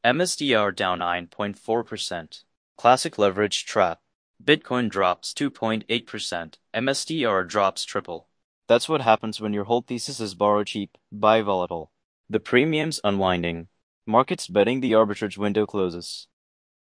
MSDR down 9.4%. Classic leverage trap. Bitcoin drops 2.8%. MSDR drops triple. That's what happens when your whole thesis is borrow cheap, buy volatile. The premium's unwinding. Markets betting the arbitrage window closes.